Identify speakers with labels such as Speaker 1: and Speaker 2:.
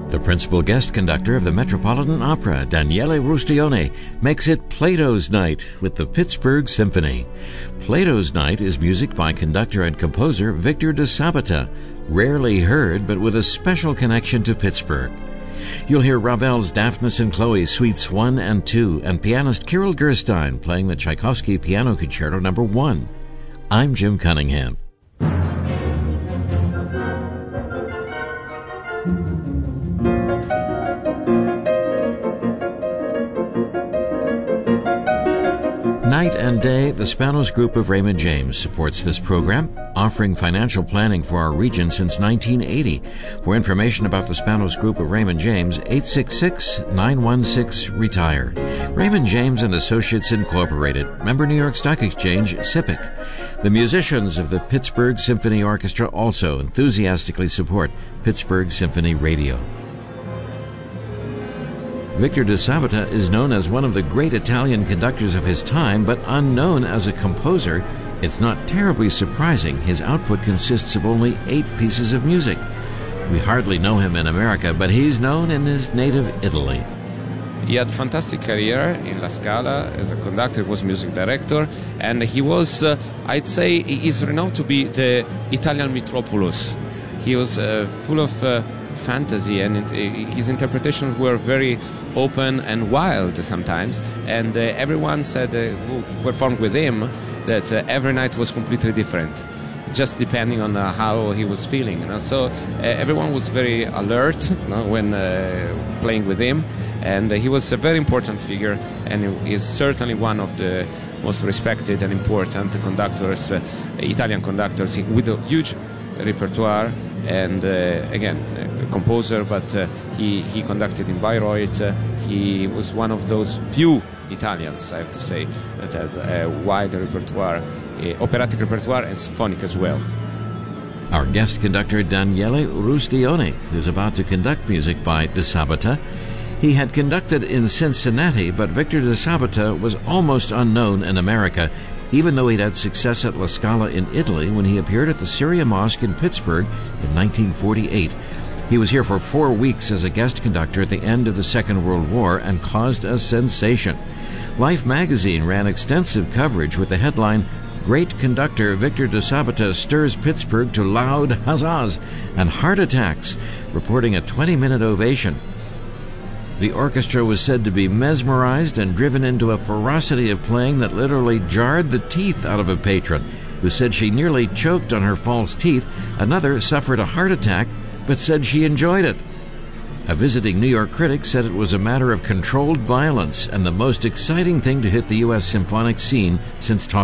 Speaker 1: The principal guest conductor of the Metropolitan Opera, Daniele Rustione, makes it Plato's Night with the Pittsburgh Symphony. Plato's Night is music by conductor and composer Victor DeSabata, rarely heard but with a special connection to Pittsburgh. You'll hear Ravel's Daphnis and Chloe Suites 1 and 2 and pianist Kirill Gerstein playing the Tchaikovsky Piano Concerto No. 1. I'm Jim Cunningham. Night and day, the Spanos Group of Raymond James supports this program, offering financial planning for our region since 1980. For information about the Spanos Group of Raymond James, 866-916-RETIRE. Raymond James and Associates Incorporated, member New York Stock Exchange, SIPC. The musicians of the Pittsburgh Symphony Orchestra also enthusiastically support Pittsburgh Symphony Radio. Victor DeSabata is known as one of the great Italian conductors of his time, but unknown as a composer. It's not terribly surprising his output consists of only 8 pieces of music. We hardly know him in America, but he's known in his native Italy.
Speaker 2: He had a fantastic career in La Scala as a conductor, he was music director, and he was, I'd say, he's renowned to be the Italian Mitropoulos. He was full of fantasy, and his interpretations were very open and wild sometimes, and everyone said who performed with him that every night was completely different, just depending on how he was feeling, so everyone was very alert when playing with him, and he was a very important figure, and he is certainly one of the most respected and important conductors, Italian conductors with a huge repertoire, and again, a composer, but he conducted in Bayreuth. He was one of those few Italians, I have to say, that has a wide repertoire, operatic repertoire and symphonic as well.
Speaker 1: Our guest conductor Daniele Rustione, who's about to conduct music by DeSabata. He had conducted in Cincinnati, but Victor DeSabata was almost unknown in America, even though he'd had success at La Scala in Italy when he appeared at the Syria Mosque in Pittsburgh in 1948. He was here for 4 weeks as a guest conductor at the end of the Second World War and caused a sensation. Life magazine ran extensive coverage with the headline, "Great Conductor Victor DeSabata Stirs Pittsburgh to Loud Huzzas and Heart Attacks," reporting a 20-minute ovation. The orchestra was said to be mesmerized and driven into a ferocity of playing that literally jarred the teeth out of a patron, who said she nearly choked on her false teeth. Another suffered a heart attack, but said she enjoyed it. A visiting New York critic said it was a matter of controlled violence and the most exciting thing to hit the U.S. symphonic scene since Talk